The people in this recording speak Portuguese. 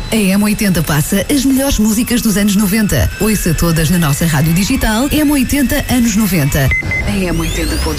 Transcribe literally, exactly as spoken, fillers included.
A M oitenta passa as melhores músicas dos anos noventa. Ouça todas na nossa rádio digital M oitenta anos noventa. A M oitenta.